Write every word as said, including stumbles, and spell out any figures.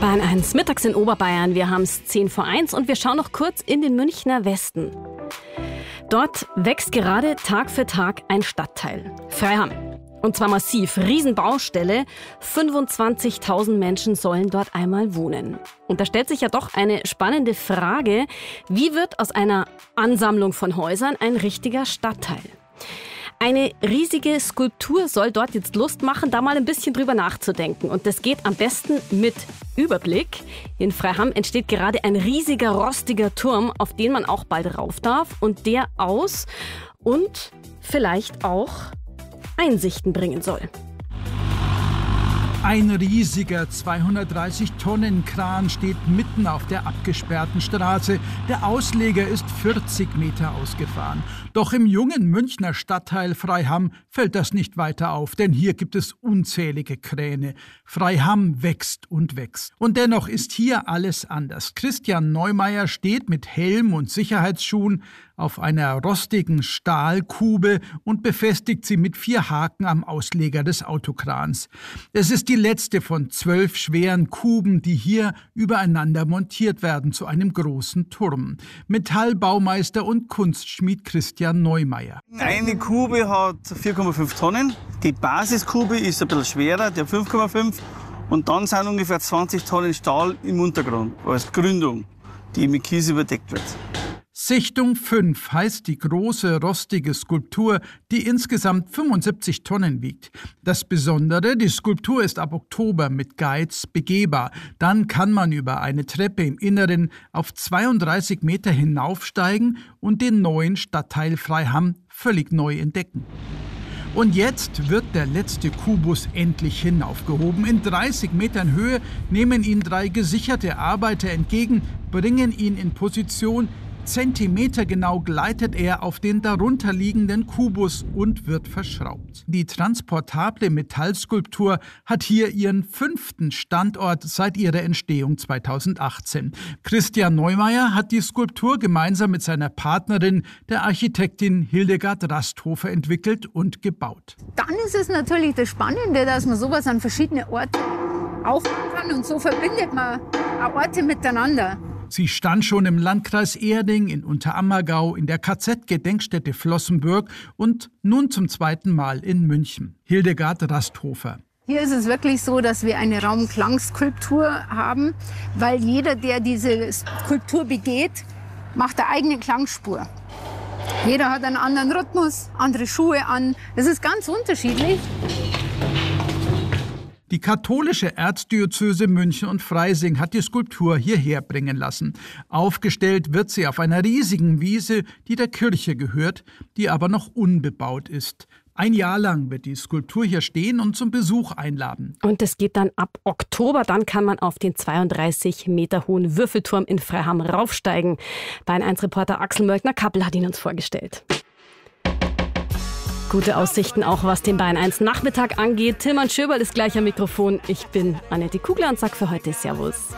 Bayern eins, mittags in Oberbayern. Wir haben es zehn vor eins und wir schauen noch kurz in den Münchner Westen. Dort wächst gerade Tag für Tag ein Stadtteil. Freiham. Und zwar massiv. Riesenbaustelle. fünfundzwanzigtausend Menschen sollen dort einmal wohnen. Und da stellt sich ja doch eine spannende Frage. Wie wird aus einer Ansammlung von Häusern ein richtiger Stadtteil? Eine riesige Skulptur soll dort jetzt Lust machen, da mal ein bisschen drüber nachzudenken. Und das geht am besten mit Überblick. In Freiham entsteht gerade ein riesiger, rostiger Turm, auf den man auch bald rauf darf. Und der aus und vielleicht auch Einsichten bringen soll. Ein riesiger zweihundertdreißig Tonnen Kran steht mitten auf der abgesperrten Straße. Der Ausleger ist vierzig Meter ausgefahren. Doch im jungen Münchner Stadtteil Freiham fällt das nicht weiter auf, denn hier gibt es unzählige Kräne. Freiham wächst und wächst. Und dennoch ist hier alles anders. Christian Neumeier steht mit Helm und Sicherheitsschuhen auf einer rostigen Stahlkube und befestigt sie mit vier Haken am Ausleger des Autokrans. Es ist die letzte von zwölf schweren Kuben, die hier übereinander montiert werden zu einem großen Turm. Metallbaumeister und Kunstschmied Christian Neumeier. Eine Kube hat vier Komma fünf Tonnen. Die Basiskube ist ein bisschen schwerer, der fünf Komma fünf. Und dann sind ungefähr zwanzig Tonnen Stahl im Untergrund als Gründung, die mit Kies überdeckt wird. Sichtung fünf heißt die große, rostige Skulptur, die insgesamt fünfundsiebzig Tonnen wiegt. Das Besondere, die Skulptur ist ab Oktober mit Guides begehbar. Dann kann man über eine Treppe im Inneren auf zweiunddreißig Meter hinaufsteigen und den neuen Stadtteil Freiham völlig neu entdecken. Und jetzt wird der letzte Kubus endlich hinaufgehoben. In dreißig Metern Höhe nehmen ihn drei gesicherte Arbeiter entgegen, bringen ihn in Position. Zentimetergenau gleitet er auf den darunterliegenden Kubus und wird verschraubt. Die transportable Metallskulptur hat hier ihren fünften Standort seit ihrer Entstehung zweitausendachtzehn. Christian Neumeier hat die Skulptur gemeinsam mit seiner Partnerin, der Architektin Hildegard Rasthofer, entwickelt und gebaut. Dann ist es natürlich das Spannende, dass man sowas an verschiedene Orte aufbauen kann und so verbindet man auch Orte miteinander. Sie stand schon im Landkreis Erding, in Unterammergau, in der K Z-Gedenkstätte Flossenbürg und nun zum zweiten Mal in München. Hildegard Rasthofer. Hier ist es wirklich so, dass wir eine Raumklangskulptur haben, weil jeder, der diese Skulptur begeht, macht eine eigene Klangspur. Jeder hat einen anderen Rhythmus, andere Schuhe an. Das ist ganz unterschiedlich. Die katholische Erzdiözese München und Freising hat die Skulptur hierher bringen lassen. Aufgestellt wird sie auf einer riesigen Wiese, die der Kirche gehört, die aber noch unbebaut ist. Ein Jahr lang wird die Skulptur hier stehen und zum Besuch einladen. Und es geht dann ab Oktober, dann kann man auf den zweiunddreißig Meter hohen Würfelturm in Freiham raufsteigen. Bayern eins Reporter Axel Mölkner-Kappel hat ihn uns vorgestellt. Gute Aussichten auch, was den Bayern eins Nachmittag angeht. Tilman Schöberl ist gleich am Mikrofon. Ich bin Annette Kugler und sag für heute Servus.